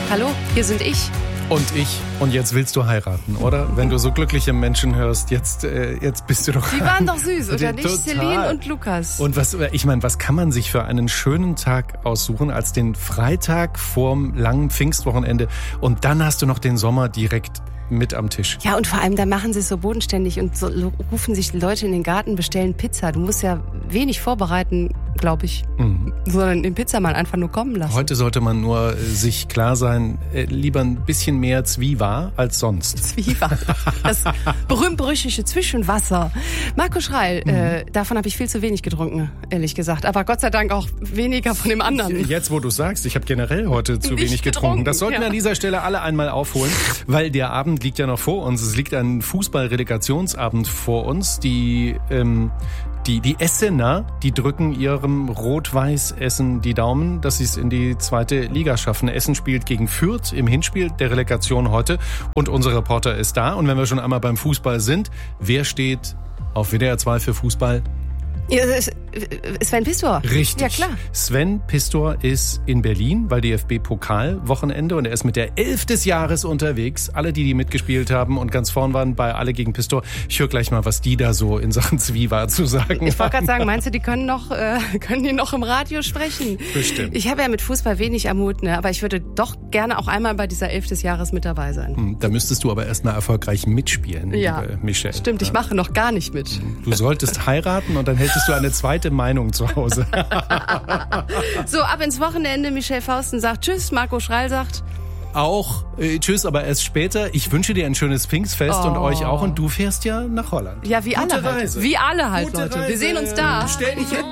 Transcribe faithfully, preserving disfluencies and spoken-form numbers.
Hallo, hier sind ich. Und ich. Und jetzt willst du heiraten, oder? Wenn du so glückliche Menschen hörst, jetzt, äh, jetzt bist du doch... Die waren doch süß, oder nicht? Total. Celine und Lukas. Und was, ich meine, was kann man sich für einen schönen Tag aussuchen als den Freitag vorm langen Pfingstwochenende? Und dann hast du noch den Sommer direkt mit am Tisch. Ja, und vor allem, da machen sie es so bodenständig und so rufen sich Leute in den Garten, bestellen Pizza. Du musst ja wenig vorbereiten, glaube ich, mhm. sondern den Pizzamann einfach nur kommen lassen. Heute sollte man nur äh, sich klar sein, äh, lieber ein bisschen mehr Zwiewa als sonst. Zwiewa, das berühmt-berüchtigte Zwischenwasser. Marco Schreil, mhm. äh, davon habe ich viel zu wenig getrunken, ehrlich gesagt. Aber Gott sei Dank auch weniger von dem anderen. Jetzt, wo du sagst, ich habe generell heute zu Nicht wenig getrunken. getrunken. Das sollten ja. wir an dieser Stelle alle einmal aufholen, weil der Abend liegt ja noch vor uns. Es liegt ein Fußball-Relegationsabend vor uns. Die, ähm, die, die Essener, die drücken ihrem Rot-Weiß-Essen die Daumen, dass sie es in die zweite Liga schaffen. Essen spielt gegen Fürth im Hinspiel der Relegation heute und unser Reporter ist da. Und wenn wir schon einmal beim Fußball sind, wer steht auf W D R zwei für Fußball? Ja, Sven Pistor. Richtig. Ja, klar. Sven Pistor ist in Berlin, weil D F B-Pokal-Wochenende und er ist mit der Elf des Jahres unterwegs. Alle, die die mitgespielt haben und ganz vorn waren bei Alle gegen Pistor. Ich höre gleich mal, was die da so in Sachen Zwiewa zu sagen Ich wollte gerade haben. sagen, meinst du, die können noch, äh, können die noch im Radio sprechen? Bestimmt. Ich habe ja mit Fußball wenig am Hut, ne? Aber ich würde doch gerne auch einmal bei dieser Elf des Jahres mit dabei sein. Da müsstest du aber erst mal erfolgreich mitspielen, ja. liebe Michelle. Stimmt, ich mache noch gar nicht mit. Du solltest heiraten und dann hättest du eine zweite Meinung zu Hause. So, ab ins Wochenende. Michelle Fausten sagt Tschüss, Marco Schreil sagt auch äh, Tschüss, aber erst später. Ich wünsche dir ein schönes Pfingstfest oh. und euch auch. Und du fährst ja nach Holland. Ja, wie Gute alle halt. Reise. Wie alle halt, Gute Leute. Reise. Wir sehen uns da. Stell dich hin.